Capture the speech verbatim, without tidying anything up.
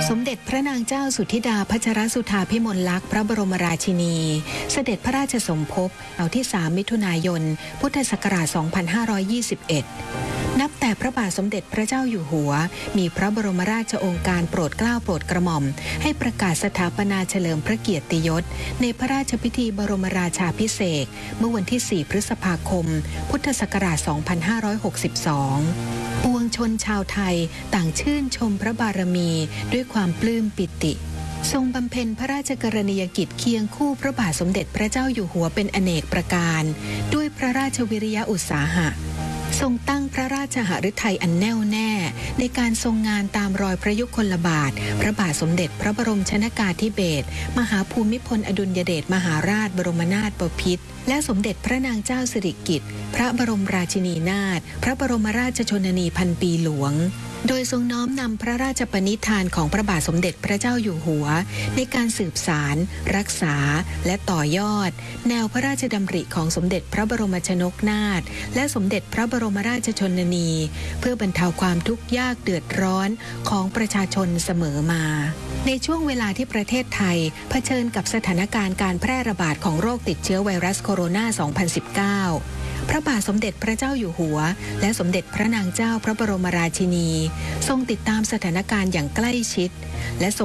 สมเด็จพระนางเจ้าสุธิดาพัชรสุธาพิมลลักษณ์พระบรมราชินีเสด็จพระราชสมภพเอาที่สามมิถุนายนพุทธศักราชสองพันห้าร้อยยี่สิบเอ็ดนับแต่พระบาทสมเด็จพระเจ้าอยู่หัวมีพระบรมราชโองการโปรดเกล้าโปรดกระหม่อมให้ประกาศสถาปนาเฉลิมพระเกียรติยศในพระราชพิธีบรมราชาภิเษกเมื่อวันที่สี่พฤษภาคมพุทธศักราชสองพันห้าร้อยหกสิบสองปวงชนชาวไทยต่างชื่นชมพระบารมีด้วยความปลื้มปิติทรงบำเพ็ญพระราชกรณียกิจเคียงคู่พระบาทสมเด็จพระเจ้าอยู่หัวเป็นอเนกประการด้วยพระราชวิริยะอุตสาหะทรงตั้งพระราชหฤทัยอันแน่วแน่ในการทรงงานตามรอยพระยุคลบาทพระบาทสมเด็จพระบรมชนกาธิเบศรมหาภูมิพลอดุลยเดชมหาราชบรมนาถบพิตรและสมเด็จพระนางเจ้าสิริกิติ์พระบรมราชินีนาถพระบรมราชชนนีพันปีหลวงโดยทรงน้อมนำพระราชปณิธานของพระบาทสมเด็จพระเจ้าอยู่หัวในการสืบสารรักษาและต่อยอดแนวพระราชดำริของสมเด็จพระบรมชนกนาถและสมเด็จพระบรมราชชนนีเพื่อบรรเทาความทุกข์ยากเดือดร้อนของประชาชนเสมอมาในช่วงเวลาที่ประเทศไทยเผชิญกับสถานการณ์การแพร่ระบาดของโรคติดเชื้อไวรัสโคโรนา สองพันสิบเก้า พระบาทสมเด็จพระเจ้าอยู่หัวและสมเด็จพระนางเจ้าพระบรมราชินีทรงติดตามสถานการณ์อย่างใกล้ชิดและ